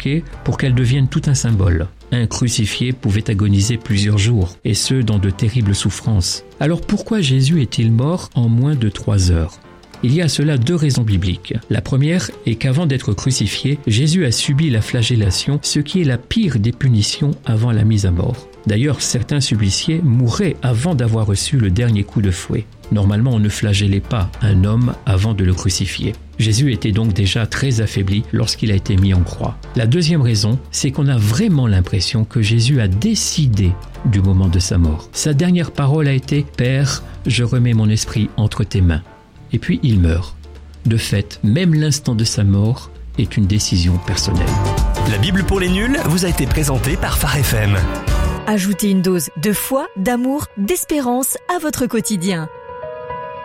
provoquée pour qu'elle devienne tout un symbole. Un crucifié pouvait agoniser plusieurs jours, et ce, dans de terribles souffrances. Alors pourquoi Jésus est-il mort en moins de 3 heures ? Il y a à cela 2 raisons bibliques. La première est qu'avant d'être crucifié, Jésus a subi la flagellation, ce qui est la pire des punitions avant la mise à mort. D'ailleurs, certains suppliciés mouraient avant d'avoir reçu le dernier coup de fouet. Normalement, on ne flagellait pas un homme avant de le crucifier. Jésus était donc déjà très affaibli lorsqu'il a été mis en croix. La deuxième raison, c'est qu'on a vraiment l'impression que Jésus a décidé du moment de sa mort. Sa dernière parole a été « Père, je remets mon esprit entre tes mains ». Et puis il meurt. De fait, même l'instant de sa mort est une décision personnelle. La Bible pour les nuls vous a été présentée par Phare FM. Ajoutez une dose de foi, d'amour, d'espérance à votre quotidien.